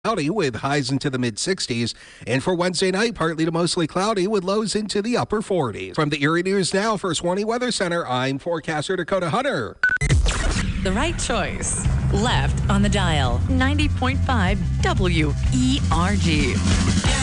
Cloudy with highs into the mid-60s. And for Wednesday night, partly to mostly cloudy with lows into the upper 40s. From the Erie News Now for Swanee Weather Center, I'm forecaster Dakota Hunter. The right choice. Left on the dial. 90.5 WERG.